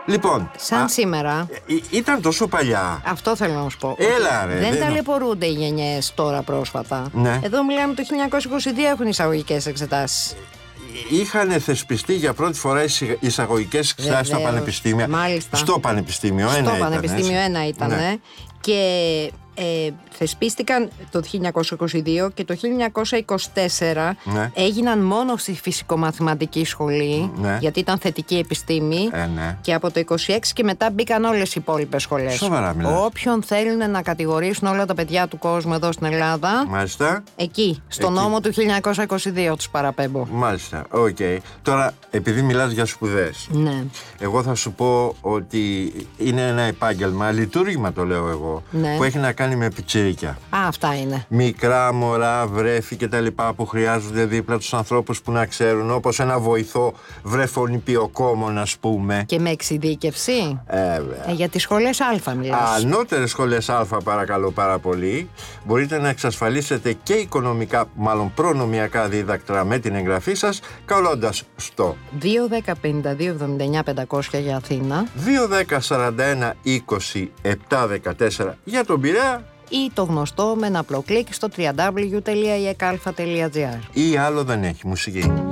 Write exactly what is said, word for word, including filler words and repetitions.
Λοιπόν, σαν α, σήμερα. Ή, ήταν τόσο παλιά. Αυτό θέλω να σου πω. Έλα, ρε, δεν δεν... ταλαιπωρούνται οι γενιές τώρα πρόσφατα. Ναι. Εδώ μιλάμε το χίλια εννιακόσια είκοσι δύο έχουν εισαγωγικές εξετάσεις. Είχαν θεσπιστεί για πρώτη φορά εισαγωγικές εξετάσεις στα πανεπιστήμια. Μάλιστα. Στο Πανεπιστήμιο Στο ένα Στο ήταν. Πανεπιστήμιο ένα ήταν. Ναι. Και ε, θεσπίστηκαν το χίλια εννιακόσια είκοσι δύο και το χίλια εννιακόσια είκοσι τέσσερα ναι. έγιναν μόνο στη φυσικομαθηματική σχολή, ναι. γιατί ήταν θετική επιστήμη. Ε, ναι. Και από το είκοσι έξι και μετά μπήκαν όλες οι υπόλοιπες σχολές. Σοβαρά μιλάς. Όποιον θέλουν να κατηγορήσουν όλα τα παιδιά του κόσμου εδώ στην Ελλάδα. Μάλιστα. Εκεί, στον Εκεί. νόμο του χίλια εννιακόσια είκοσι δύο τους παραπέμπω. Μάλιστα, οκ. Okay. Τώρα, επειδή μιλάς για σπουδές, ναι. εγώ θα σου πω ότι είναι ένα επάγγελμα, λειτουργήμα το λέω εγώ, ναι. που έχει να κάνει με πιτσιρίκια. Α, αυτά είναι. Μικρά μωρά, βρέφη και τα λοιπά που χρειάζονται δίπλα τους ανθρώπους που να ξέρουν, όπως ένα βοηθό βρεφονιπιοκόμων, ας πούμε. Και με εξειδίκευση. Ε, ε, για τις σχολές Α μιλάς. Ανώτερες σχολές Α, παρακαλώ πάρα πολύ. Μπορείτε να εξασφαλίσετε και οικονομικά, μάλλον προνομιακά δίδακτρα με την εγγραφή σας, καλώντας στο δύο δέκα πενήντα δύο εβδομήντα εννιά πεντακόσια για Αθήνα, δύο δέκα σαράντα ένα είκοσι επτά δεκατέσσερα για τον Πειραιά, ή το γνωστό με ένα απλό κλικ στο double-u double-u double-u τελεία ι εκ αλφα τελεία τζι άρ. ή άλλο δεν έχει μουσική.